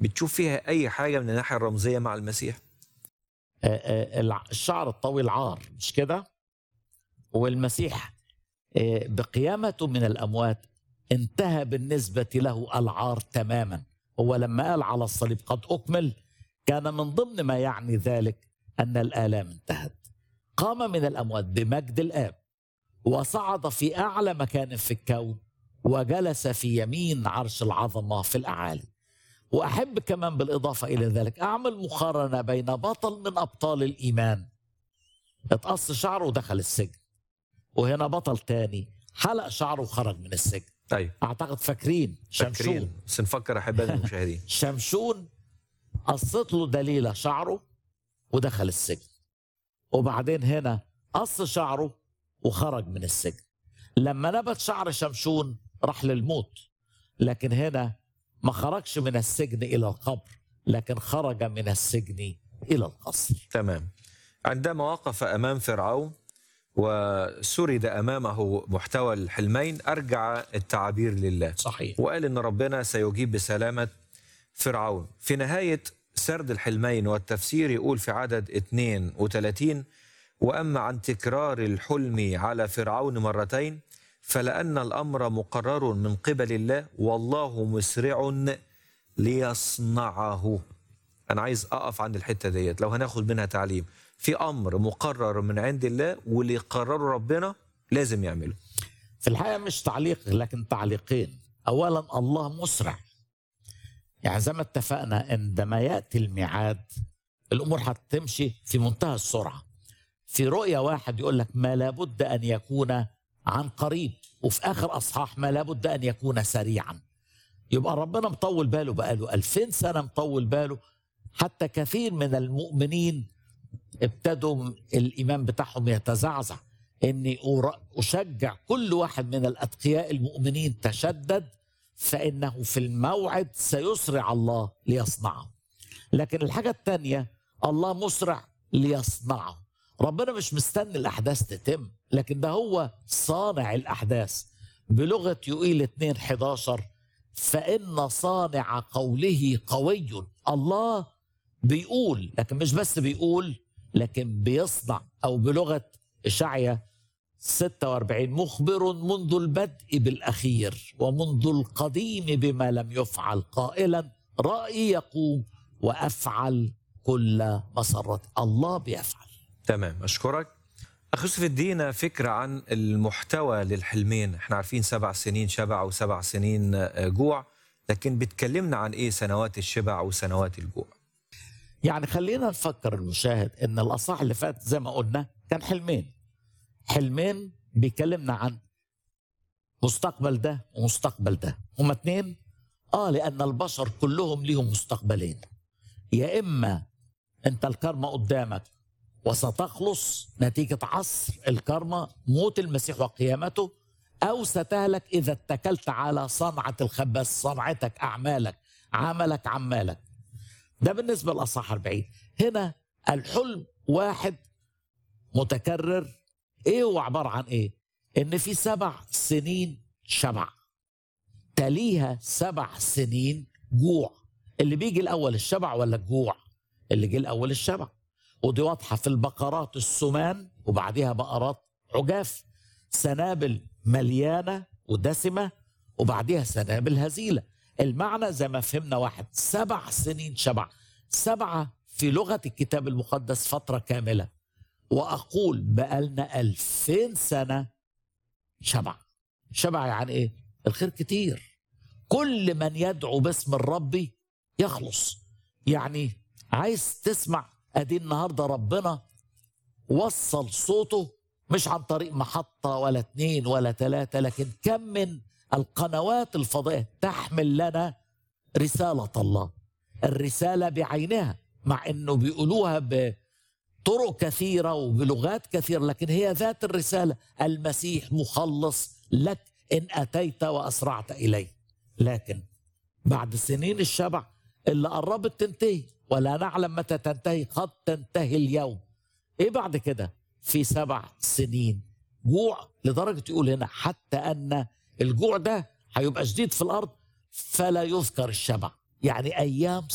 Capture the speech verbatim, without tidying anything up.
بتشوف فيها أي حاجة من الناحية الرمزية مع المسيح؟ آه، آه، الع- الشعر الطويل عار، مش كده؟ والمسيح آه، بقيامته من الأموات انتهى بالنسبة له العار تماما. هو لما قال على الصليب قد أكمل، كان من ضمن ما يعني ذلك أن الآلام انتهت. قام من الأموات بمجد الآب، وصعد في أعلى مكان في الكون، وجلس في يمين عرش العظمة في الأعالي. وأحب كمان بالإضافة إلى ذلك أعمل مقارنة بين بطل من أبطال الإيمان اتقص شعره ودخل السجن، وهنا بطل تاني حلق شعره وخرج من السجن. أيوه أعتقد فاكرين شمشون. فاكرين، بس نفكر أحبائنا المشاهدين. شمشون قصت له دليلة شعره ودخل السجن، وبعدين هنا قص شعره وخرج من السجن. لما نبت شعر شمشون راح للموت، لكن هنا ما خرجش من السجن إلى القبر، لكن خرج من السجن إلى القصر. تمام. عندما وقف أمام فرعون وسرد أمامه محتوى الحلمين، أرجع التعابير لله صحيح. وقال إن ربنا سيجيب بسلامة فرعون. في نهاية سرد الحلمين والتفسير يقول في عدد اثنين وثلاثين: وأما عن تكرار الحلم على فرعون مرتين فلأن الأمر مقرر من قبل الله والله مسرع ليصنعه. أنا عايز أقف عند الحتة ديت، لو هناخد منها تعليم، في أمر مقرر من عند الله واللي يقرره ربنا لازم يعمله. في الحقيقة مش تعليق لكن تعليقين. أولا الله مسرع، يعني زي ما اتفقنا عندما يأتي الميعاد الأمور هتمشي في منتهى السرعة. في رؤية واحد يقول لك ما لابد أن يكون عن قريب، وفي آخر أصحاح ما لابد أن يكون سريعا. يبقى ربنا مطول باله، بقاله ألفين سنة مطول باله. حتى كثير من المؤمنين ابتدوا الإيمان بتاعهم يتزعزع. إني أشجع كل واحد من الأتقياء المؤمنين تشدد، فإنه في الموعد سيسرع الله ليصنعه. لكن الحاجة الثانية الله مسرع ليصنعه. ربنا مش مستني الأحداث تتم، لكن ده هو صانع الأحداث. بلغة يوئيل اثنين حداشر: فإن صانع قوله قوي. الله بيقول، لكن مش بس بيقول لكن بيصنع. أو بلغة إشعيا ستة وأربعين: مخبر منذ البدء بالأخير ومنذ القديم بما لم يفعل، قائلا رأيي يقوم وأفعل كل مسرتي. الله بيفعل. تمام، أشكرك. أخ يوسف، ادينا فكرة عن المحتوى للحلمين. احنا عارفين سبع سنين شبع وسبع سنين جوع، لكن بتكلمنا عن ايه سنوات الشبع وسنوات الجوع؟ يعني خلينا نفكر المشاهد ان الاصحاح اللي فات زي ما قلنا كان حلمين. حلمين بيكلمنا عن مستقبل ده ومستقبل ده. هما اتنين اه لان البشر كلهم ليهم مستقبلين. يا اما انت الكرمة قدامك وستخلص نتيجة عصر الكرمة موت المسيح وقيامته، أو ستهلك إذا اتكلت على صنعة الخباز، صنعتك، أعمالك، عملك، عمالك. ده بالنسبة لأصحاح أربعين. هنا الحلم واحد متكرر. إيه هو عبارة عن إيه؟ إن في سبع سنين شبع تليها سبع سنين جوع. اللي بيجي الأول الشبع ولا الجوع؟ اللي جه الأول الشبع. ودي واضحة في البقرات السمان وبعدها بقرات عجاف، سنابل مليانة ودسمة وبعدها سنابل هزيلة. المعنى زي ما فهمنا واحد، سبع سنين شبع. سبعة في لغة الكتاب المقدس فترة كاملة، وأقول بقالنا ألفين سنة شبع. شبع يعني إيه؟ الخير كتير، كل من يدعو باسم الرب يخلص. يعني عايز تسمع ادي النهارده ربنا وصل صوته مش عن طريق محطة ولا اتنين ولا تلاتة، لكن كم من القنوات الفضائية تحمل لنا رسالة الله. الرسالة بعينها، مع انه بيقولوها بطرق كثيرة وبلغات كثيرة، لكن هي ذات الرسالة: المسيح مخلص لك ان اتيت واسرعت اليه. لكن بعد سنين الشبع اللي قربت تنتهي ولا نعلم متى تنتهي، قد تنتهي اليوم. ايه بعد كده؟ في سبع سنين جوع، لدرجة يقول هنا حتى ان الجوع ده هيبقى شديد في الارض فلا يذكر الشبع. يعني ايام